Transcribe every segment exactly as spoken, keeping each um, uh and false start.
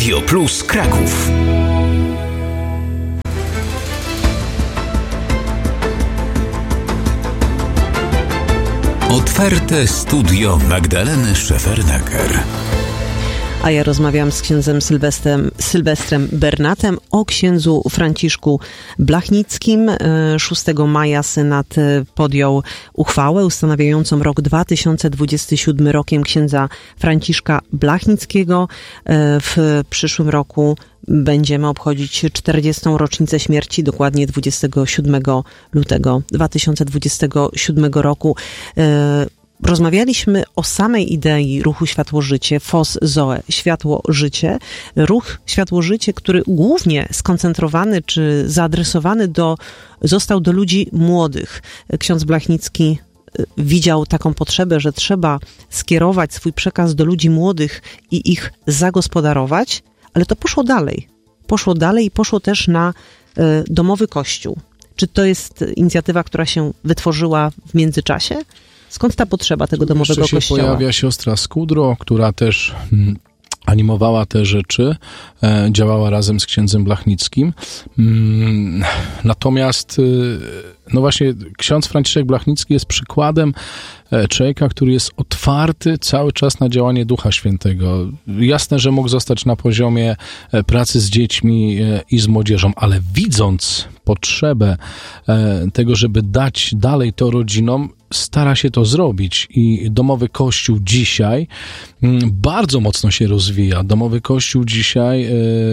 Radio Plus Kraków. Otwarte studio Magdaleny Szefernaker. A ja rozmawiam z księdzem Sylwestrem, Sylwestrem Bernatem o księdzu Franciszku Blachnickim. szóstego maja Senat podjął uchwałę ustanawiającą rok dwa tysiące dwudziesty siódmy rokiem księdza Franciszka Blachnickiego. W przyszłym roku będziemy obchodzić czterdziestą rocznicę śmierci, dokładnie dwudziestego siódmego lutego dwa tysiące dwudziestego siódmego roku. Rozmawialiśmy o samej idei ruchu Światło-Życie, F O S Zoe, Światło-Życie. Ruch Światło-Życie, który głównie skoncentrowany czy zaadresowany do, został do ludzi młodych. Ksiądz Blachnicki widział taką potrzebę, że trzeba skierować swój przekaz do ludzi młodych i ich zagospodarować, ale to poszło dalej. Poszło dalej i poszło też na y, domowy kościół. Czy to jest inicjatywa, która się wytworzyła w międzyczasie? Skąd ta potrzeba tego domowego Jeszcze się kościoła? Pojawia siostra Skudro, która też mm, animowała te rzeczy, e, działała razem z księdzem Blachnickim. Mm, natomiast, e, no właśnie, ksiądz Franciszek Blachnicki jest przykładem człowieka, który jest otwarty cały czas na działanie Ducha Świętego. Jasne, że mógł zostać na poziomie pracy z dziećmi i z młodzieżą, ale widząc potrzebę tego, żeby dać dalej to rodzinom, stara się to zrobić i domowy kościół dzisiaj bardzo mocno się rozwija. Domowy kościół dzisiaj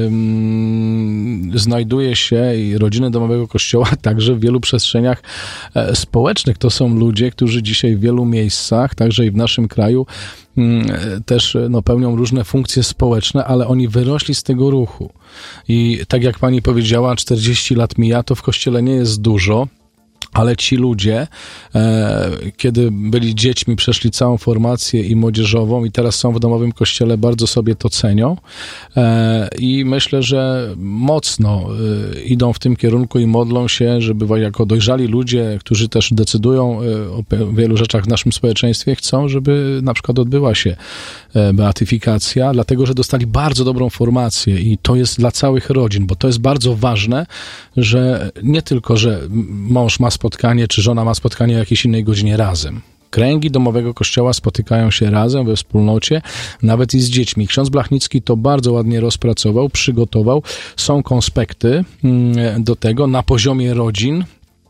yy, znajduje się i rodziny domowego kościoła także w wielu przestrzeniach społecznych. To są ludzie, którzy dzisiaj w wielu miejscach, także i w naszym kraju, yy, też no, pełnią różne funkcje społeczne, ale oni wyrośli z tego ruchu. I tak jak pani powiedziała, czterdzieści lat mija, to w kościele nie jest dużo. Ale ci ludzie, e, kiedy byli dziećmi, przeszli całą formację i młodzieżową i teraz są w domowym kościele, bardzo sobie to cenią e, i myślę, że mocno e, idą w tym kierunku i modlą się, żeby jako dojrzali ludzie, którzy też decydują e, o wielu rzeczach w naszym społeczeństwie, chcą, żeby na przykład odbyła się e, beatyfikacja, dlatego, że dostali bardzo dobrą formację i to jest dla całych rodzin, bo to jest bardzo ważne, że nie tylko, że mąż ma spotkanie, czy żona ma spotkanie o jakiejś innej godzinie razem. Kręgi domowego kościoła spotykają się razem we wspólnocie, nawet i z dziećmi. Ksiądz Blachnicki to bardzo ładnie rozpracował, przygotował. Są konspekty do tego na poziomie rodzin.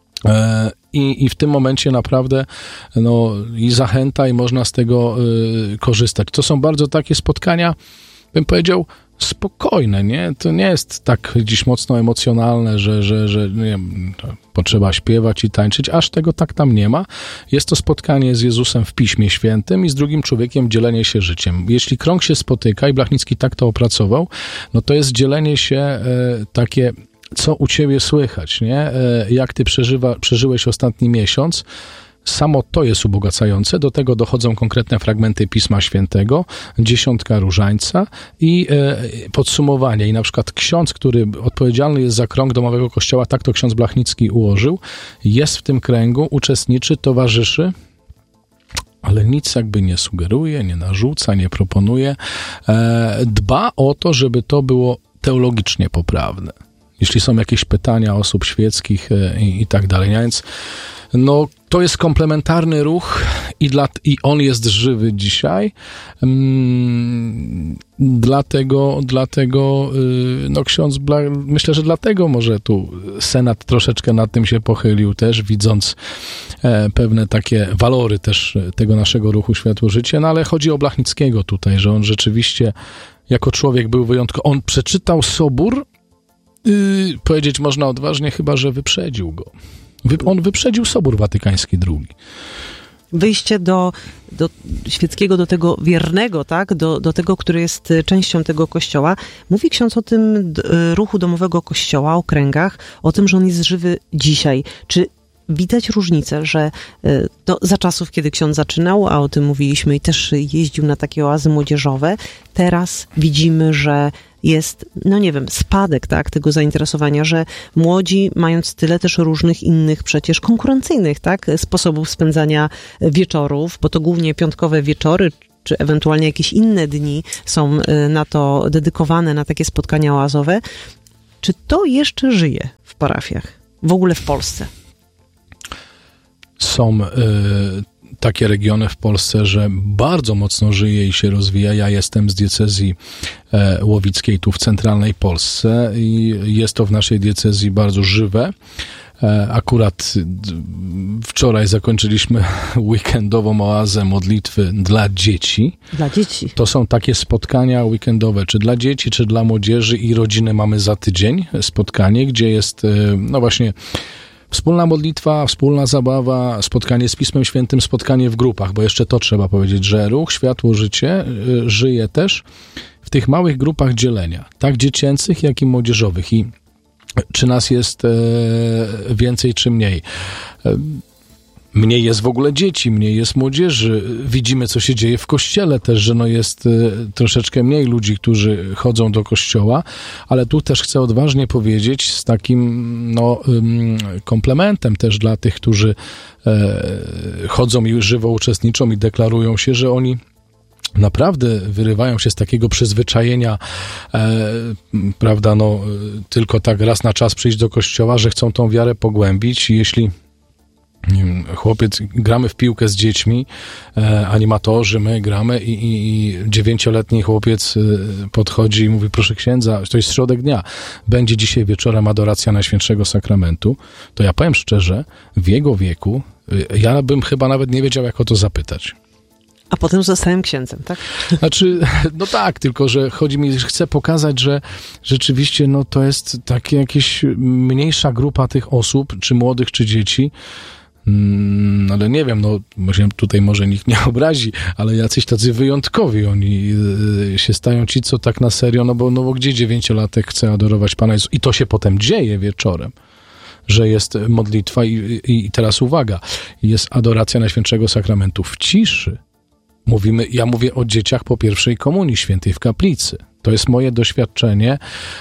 I, I w tym momencie naprawdę no, i zachęta, i można z tego y, korzystać. To są bardzo takie spotkania, bym powiedział, spokojne, nie? To nie jest tak dziś mocno emocjonalne, że, że, że nie wiem, potrzeba śpiewać i tańczyć, aż tego tak tam nie ma. Jest to spotkanie z Jezusem w Piśmie Świętym i z drugim człowiekiem dzielenie się życiem. Jeśli krąg się spotyka, i Blachnicki tak to opracował, no to jest dzielenie się e, takie, co u ciebie słychać, nie? E, jak ty przeżywa, przeżyłeś ostatni miesiąc. Samo to jest ubogacające. Do tego dochodzą konkretne fragmenty Pisma Świętego, dziesiątka różańca i e, podsumowanie. I na przykład ksiądz, który odpowiedzialny jest za krąg domowego kościoła, tak to ksiądz Blachnicki ułożył, jest w tym kręgu, uczestniczy, towarzyszy, ale nic jakby nie sugeruje, nie narzuca, nie proponuje. E, dba o to, żeby to było teologicznie poprawne. Jeśli są jakieś pytania osób świeckich e, i, i tak dalej. Więc no, to jest komplementarny ruch i, dla, i on jest żywy dzisiaj. Hmm, dlatego, dlatego yy, no ksiądz Bla, myślę, że dlatego może tu Senat troszeczkę nad tym się pochylił też, widząc e, pewne takie walory też tego naszego ruchu Światło-Życie, no ale chodzi o Blachnickiego tutaj, że on rzeczywiście jako człowiek był wyjątkowy. On przeczytał Sobór, yy, powiedzieć można odważnie, chyba że wyprzedził go. On wyprzedził Sobór Watykański drugi. Wyjście do, do świeckiego, do tego wiernego, tak? Do, do tego, który jest częścią tego kościoła. Mówi ksiądz o tym ruchu domowego kościoła, o kręgach, o tym, że on jest żywy dzisiaj. Czy widać różnicę, że to za czasów, kiedy ksiądz zaczynał, a o tym mówiliśmy i też jeździł na takie oazy młodzieżowe, teraz widzimy, że jest, no nie wiem, spadek, tak, tego zainteresowania, że młodzi, mając tyle też różnych innych przecież konkurencyjnych, tak, sposobów spędzania wieczorów, bo to głównie piątkowe wieczory, czy ewentualnie jakieś inne dni są na to dedykowane, na takie spotkania oazowe. Czy to jeszcze żyje w parafiach? W ogóle w Polsce? Są y, takie regiony w Polsce, że bardzo mocno żyje i się rozwija. Ja jestem z diecezji e, łowickiej tu w centralnej Polsce i jest to w naszej diecezji bardzo żywe. E, akurat wczoraj zakończyliśmy weekendową oazę modlitwy dla dzieci. Dla dzieci. To są takie spotkania weekendowe, czy dla dzieci, czy dla młodzieży i rodziny. Mamy za tydzień spotkanie, gdzie jest, e, no właśnie, wspólna modlitwa, wspólna zabawa, spotkanie z Pismem Świętym, spotkanie w grupach, bo jeszcze to trzeba powiedzieć, że ruch Światło Życie y, żyje też w tych małych grupach dzielenia, tak dziecięcych, jak i młodzieżowych. I czy nas jest e, więcej, czy mniej? E, Mniej jest w ogóle dzieci, mniej jest młodzieży. Widzimy, co się dzieje w kościele też, że no jest y, troszeczkę mniej ludzi, którzy chodzą do kościoła, ale tu też chcę odważnie powiedzieć z takim no, ym, komplementem też dla tych, którzy y, chodzą i żywo uczestniczą i deklarują się, że oni naprawdę wyrywają się z takiego przyzwyczajenia, e, prawda, no tylko tak raz na czas przyjść do kościoła, że chcą tą wiarę pogłębić i jeśli nie wiem, chłopiec, gramy w piłkę z dziećmi, e, animatorzy, my gramy i, i, i dziewięcioletni chłopiec e, podchodzi i mówi, proszę księdza, to jest środek dnia, będzie dzisiaj wieczorem adoracja Najświętszego Sakramentu, to ja powiem szczerze, w jego wieku e, ja bym chyba nawet nie wiedział, jak o to zapytać. A potem zostałem księdzem, tak? Znaczy, no tak, tylko że chodzi mi, że chcę pokazać, że rzeczywiście no to jest takie jakieś mniejsza grupa tych osób, czy młodych, czy dzieci, mm, ale nie wiem, no tutaj może nikt nie obrazi, ale jacyś tacy wyjątkowi oni y, się stają ci, co tak na serio, no bo, no bo gdzie dziewięciolatek chce adorować Pana Jezusa i to się potem dzieje wieczorem, że jest modlitwa i, i, i teraz uwaga, jest adoracja Najświętszego Sakramentu w ciszy. Mówimy, ja mówię o dzieciach po pierwszej komunii świętej w kaplicy. To jest moje doświadczenie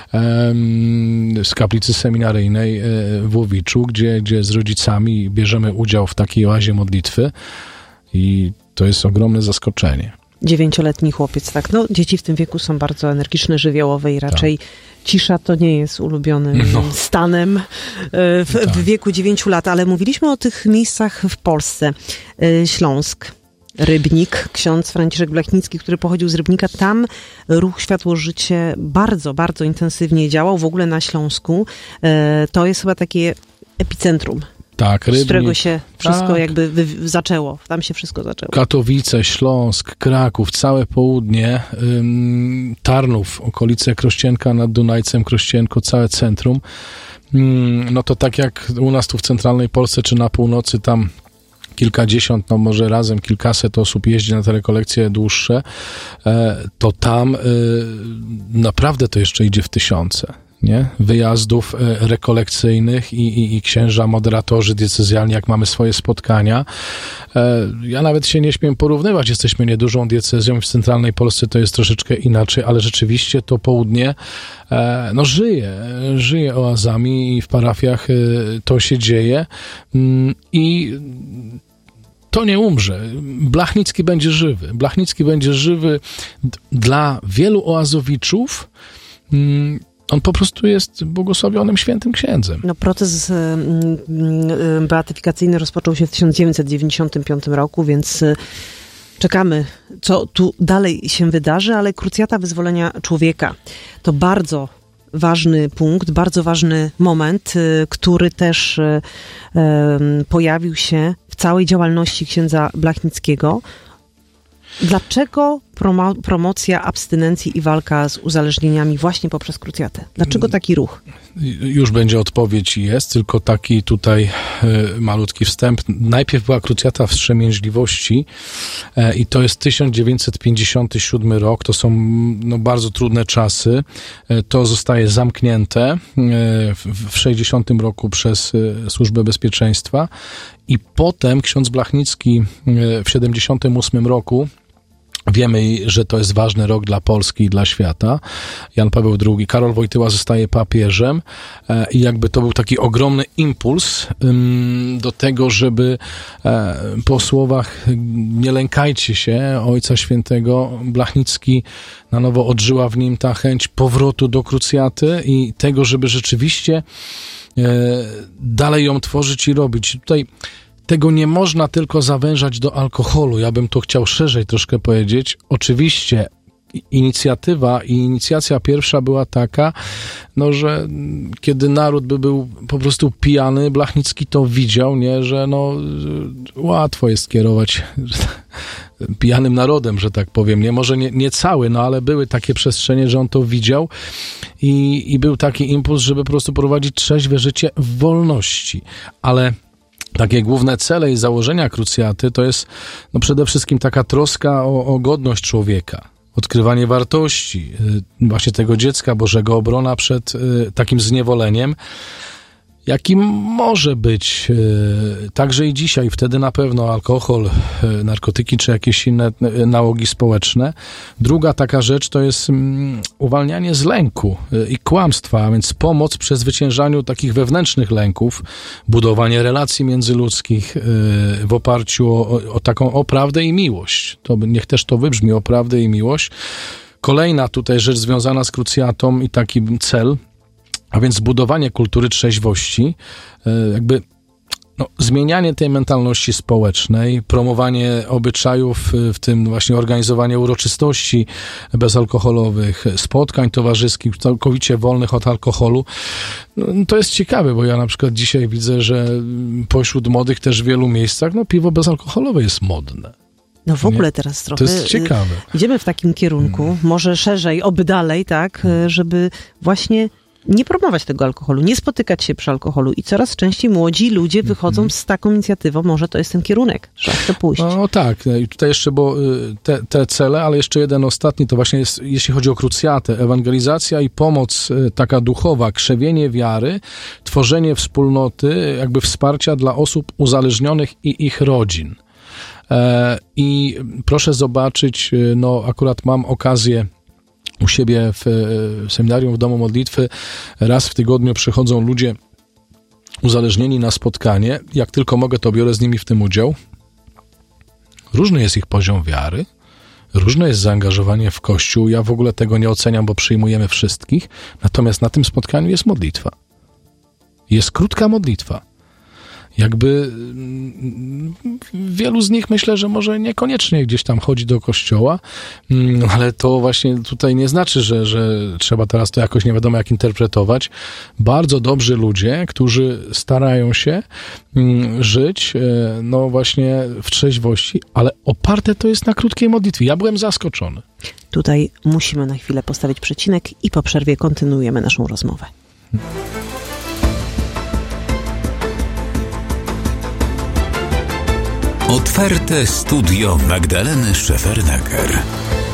um, z kaplicy seminaryjnej w Łowiczu, gdzie, gdzie z rodzicami bierzemy udział w takiej oazie modlitwy i to jest ogromne zaskoczenie. Dziewięcioletni chłopiec, tak. No, dzieci w tym wieku są bardzo energiczne, żywiołowe i raczej tak. Cisza to nie jest ulubionym no. stanem w, tak. w wieku dziewięciu lat, ale mówiliśmy o tych miejscach w Polsce. Śląsk. Rybnik, ksiądz Franciszek Blachnicki, który pochodził z Rybnika, tam ruch Światło Życie bardzo, bardzo intensywnie działał, w ogóle na Śląsku. To jest chyba takie epicentrum, tak, Rybnik, z którego się wszystko tak. jakby wy- zaczęło. Tam się wszystko zaczęło. Katowice, Śląsk, Kraków, całe południe, ym, Tarnów, okolice Krościenka nad Dunajcem, Krościenko, całe centrum. Ym, no to tak jak u nas tu w centralnej Polsce, czy na północy, tam kilkadziesiąt, no może razem kilkaset osób jeździ na te rekolekcje dłuższe, to tam naprawdę to jeszcze idzie w tysiące, nie? Wyjazdów rekolekcyjnych i, i, i księża, moderatorzy diecezjalni, jak mamy swoje spotkania. Ja nawet się nie śmiem porównywać, jesteśmy niedużą diecezją, w centralnej Polsce to jest troszeczkę inaczej, ale rzeczywiście to południe no żyje, żyje oazami i w parafiach to się dzieje i to nie umrze. Blachnicki będzie żywy. Blachnicki będzie żywy dla wielu oazowiczów. On po prostu jest błogosławionym świętym księdzem. No, proces beatyfikacyjny rozpoczął się w tysiąc dziewięćset dziewięćdziesiątym piątym roku, więc czekamy, co tu dalej się wydarzy, ale krucjata wyzwolenia człowieka to bardzo ważny punkt, bardzo ważny moment, który też pojawił się w całej działalności księdza Blachnickiego. Dlaczego promo- promocja abstynencji i walka z uzależnieniami właśnie poprzez krucjatę? Dlaczego taki ruch? Już będzie odpowiedź i jest, tylko taki tutaj y, malutki wstęp. Najpierw była krucjata wstrzemięźliwości y, i to jest tysiąc dziewięćset pięćdziesiąty siódmy rok. To są no, bardzo trudne czasy. Y, to zostaje zamknięte y, w, w sześćdziesiątym roku przez y, Służbę Bezpieczeństwa i potem ksiądz Blachnicki y, w siedemdziesiątym ósmym roku Wiemy, że to jest ważny rok dla Polski i dla świata. Jan Paweł drugi, Karol Wojtyła zostaje papieżem i jakby to był taki ogromny impuls do tego, żeby po słowach nie lękajcie się Ojca Świętego, Blachnicki na nowo odżyła w nim ta chęć powrotu do krucjaty i tego, żeby rzeczywiście dalej ją tworzyć i robić. Tutaj tego nie można tylko zawężać do alkoholu. Ja bym to chciał szerzej troszkę powiedzieć. Oczywiście inicjatywa i inicjacja pierwsza była taka, no, że kiedy naród by był po prostu pijany, Blachnicki to widział, nie, że no łatwo jest kierować pijanym narodem, że tak powiem, nie, może nie, nie cały, no ale były takie przestrzenie, że on to widział i, i był taki impuls, żeby po prostu prowadzić trzeźwe życie w wolności, ale takie główne cele i założenia krucjaty to jest no przede wszystkim taka troska o, o godność człowieka, odkrywanie wartości właśnie tego dziecka Bożego, obrona przed y, takim zniewoleniem, jakim może być y, także i dzisiaj. Wtedy na pewno alkohol, y, narkotyki czy jakieś inne y, nałogi społeczne. Druga taka rzecz to jest y, uwalnianie z lęku y, i kłamstwa, a więc pomoc w przezwyciężaniu takich wewnętrznych lęków, budowanie relacji międzyludzkich y, w oparciu o, o taką o prawdę i miłość. To niech też to wybrzmi, o prawdę i miłość. Kolejna tutaj rzecz związana z krucjatą i taki cel, a więc zbudowanie kultury trzeźwości, jakby no, zmienianie tej mentalności społecznej, promowanie obyczajów, w tym właśnie organizowanie uroczystości bezalkoholowych, spotkań towarzyskich, całkowicie wolnych od alkoholu. No, to jest ciekawe, bo ja na przykład dzisiaj widzę, że pośród młodych też w wielu miejscach no, piwo bezalkoholowe jest modne. No w ogóle teraz trochę to jest ciekawe. Idziemy w takim kierunku, hmm. może szerzej, oby dalej, tak, żeby właśnie nie promować tego alkoholu, nie spotykać się przy alkoholu i coraz częściej młodzi ludzie wychodzą mm-hmm. z taką inicjatywą, może to jest ten kierunek, trzeba w to pójść. No tak, i tutaj jeszcze, bo te, te cele, ale jeszcze jeden ostatni, to właśnie jest, jeśli chodzi o krucjatę, ewangelizacja i pomoc taka duchowa, krzewienie wiary, tworzenie wspólnoty, jakby wsparcia dla osób uzależnionych i ich rodzin. I proszę zobaczyć, no akurat mam okazję u siebie w seminarium, w domu modlitwy, raz w tygodniu przychodzą ludzie uzależnieni na spotkanie. Jak tylko mogę, to biorę z nimi w tym udział. Różny jest ich poziom wiary, różne jest zaangażowanie w Kościół. Ja w ogóle tego nie oceniam, bo przyjmujemy wszystkich. Natomiast na tym spotkaniu jest modlitwa. Jest krótka modlitwa. Jakby wielu z nich myślę, że może niekoniecznie gdzieś tam chodzi do kościoła, ale to właśnie tutaj nie znaczy, że, że trzeba teraz to jakoś nie wiadomo jak interpretować. Bardzo dobrzy ludzie, którzy starają się żyć no właśnie w trzeźwości, ale oparte to jest na krótkiej modlitwie. Ja byłem zaskoczony. Tutaj musimy na chwilę postawić przecinek i po przerwie kontynuujemy naszą rozmowę. Otwarte studio Magdaleny Szefernaker.